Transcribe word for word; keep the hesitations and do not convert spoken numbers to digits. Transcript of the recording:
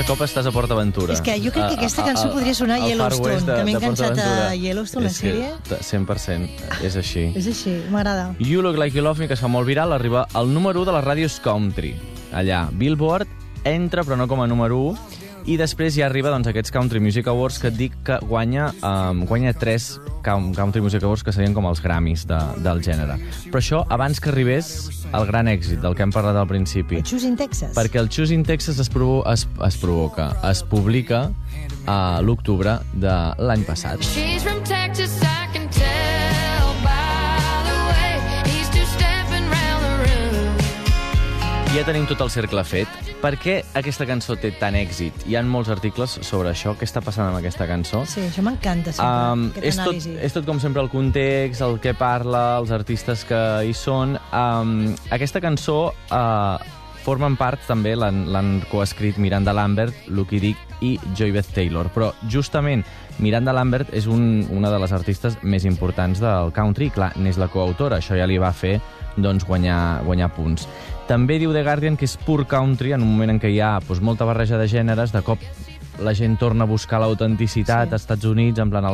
de cop estàs a PortAventura. És que jo crec que aquesta cançó podria sonar a Yellowstone, que m'he enganxat a Yellowstone, la sèrie. cent per cent, és així. És així, m'agrada. You Look Like You Love Me, que es fa molt viral, arriba al número u de les ràdios country. Allà, Billboard entra, però no com a número u, i després ja arriba doncs, aquests Country Music Awards que et dic que guanya, um, guanya tres Country Music Awards que serien com els Grammys de, del gènere. Però això abans que arribés el gran èxit del que hem parlat al principi. El Choosing Texas. Perquè el Choosing Texas es, provo es, es provoca, es publica a l'octubre de l'any passat. She's from Texas, I can tell by the way he's two-stepping round the room. Ja tenim tot el cercle fet. Per què aquesta cançó té tant èxit? Hi ha molts articles sobre això. Què està passant amb aquesta cançó? Sí, això m'encanta sempre, um, aquesta és tot, anàlisi. és tot com sempre el context, el que parla, els artistes que hi són. Um, aquesta cançó uh, formen part també, l'han coescrit Miranda Lambert, Lucky Dick i Joy Beth Taylor. Però justament Miranda Lambert és un, una de les artistes més importants del country. Clar, n'és la coautora, això ja li va fer doncs, guanyar, guanyar punts. També diu The Guardian que és pur country, en un moment en què hi ha doncs, molta barreja de gèneres, de cop la gent torna a buscar l'autenticitat sí. als Estats Units, en plan